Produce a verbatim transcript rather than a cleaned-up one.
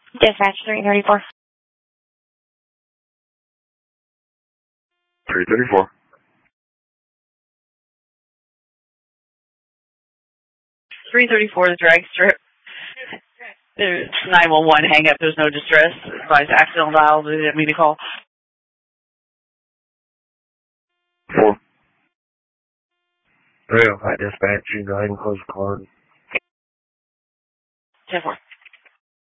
Dispatch three thirty-four. three thirty-four. three thirty-four, the drag strip. There's nine one one hang up. There's no distress. Advise accidental dial. They didn't mean to call. Four. Real high dispatch. You go ahead and close the card. ten four.